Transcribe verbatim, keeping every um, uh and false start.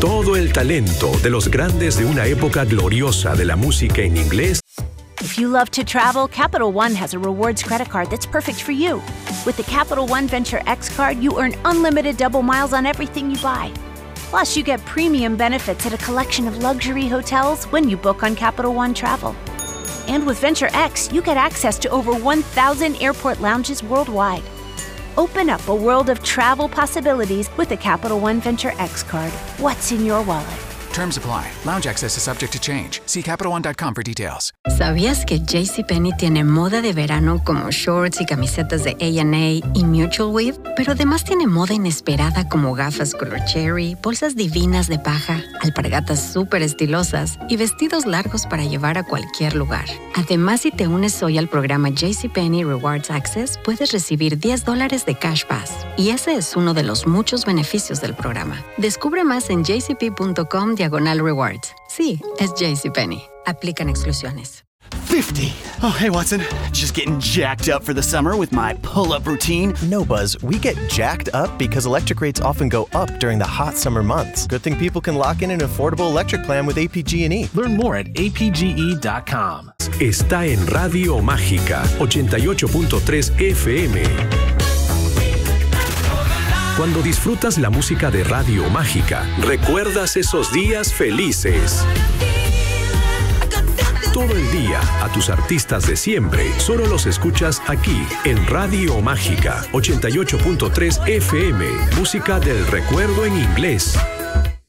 Todo el talento de los grandes de una época gloriosa de la música en inglés. If you love to travel, Capital One has a rewards credit card that's perfect for you. With the Capital One Venture X card, you earn unlimited double miles on everything you buy. Plus, you get premium benefits at a collection of luxury hotels when you book on Capital One Travel. And with Venture X, you get access to over one thousand airport lounges worldwide. Open up a world of travel possibilities with the Capital One Venture X card. What's in your wallet? Terms apply. Lounge access is subject to change. See Capital One dot com for details. ¿Sabías que JCPenney tiene moda de verano como shorts y camisetas de A and A y Mutual Weave? Pero además tiene moda inesperada como gafas color cherry, bolsas divinas de paja, alpargatas súper estilosas y vestidos largos para llevar a cualquier lugar. Además, si te unes hoy al programa JCPenney Rewards Access, puedes recibir diez dólares de Cash Pass. Y ese es uno de los muchos beneficios del programa. Descubre más en jcp punto com diagonal rewards. Sí, es JCPenney. Aplican exclusiones. fifty. Oh, hey, Watson. Just getting jacked up for the summer with my pull-up routine. No, Buzz. We get jacked up because electric rates often go up during the hot summer months. Good thing people can lock in an affordable electric plan with A P G and E. Learn more at A P G E dot com. Está en Radio Mágica ochenta y ocho punto tres F M. Cuando disfrutas la música de Radio Mágica, recuerdas esos días felices. Todo el día, a tus artistas de siempre, solo los escuchas aquí, en Radio Mágica ochenta y ocho punto tres F M. Música del recuerdo en inglés.